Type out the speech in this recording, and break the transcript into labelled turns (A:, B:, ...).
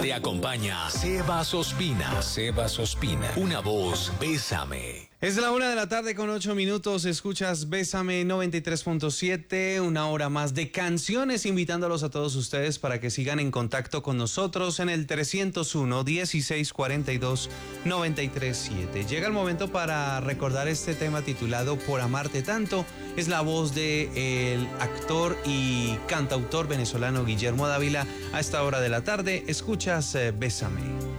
A: Te acompaña Sebas Ospina. Sebas Ospina. Una voz, Bésame.
B: Es la 1:08 PM. Escuchas Bésame 93.7, una hora más de canciones, invitándolos a todos ustedes para que sigan en contacto con nosotros en el 301-1642-937. Llega el momento para recordar este tema titulado Por Amarte Tanto. Es la voz de el actor y cantautor venezolano Guillermo Dávila. A esta hora de la tarde, escuchas Bésame.